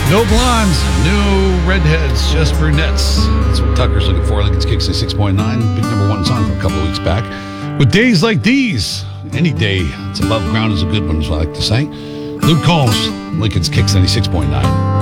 No blondes, no redheads, just brunettes. That's what Tucker's looking for. Lincoln's Kicks 6.9. Big number one song from a couple of weeks back. With days like these, any day that's above ground is a good one, as I like to say. Luke Combs, Lincoln's Kicks 96.9.